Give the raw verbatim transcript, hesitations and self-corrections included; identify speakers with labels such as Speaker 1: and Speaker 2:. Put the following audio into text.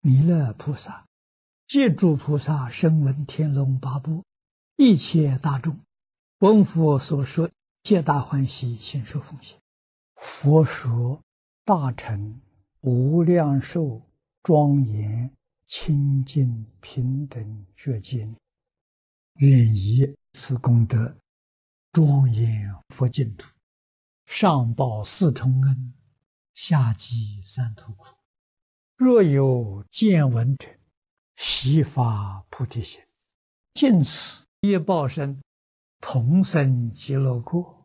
Speaker 1: 弥勒菩萨，借诸菩萨声闻天龙八部一切大众，闻佛所说，皆大欢喜，信受奉行。佛说大乘无量寿庄严清净平等觉经，愿以此功德庄严佛净土，上报四重恩，下济三途苦。若有见闻者，悉发菩提心，尽此业报身，同生极乐国。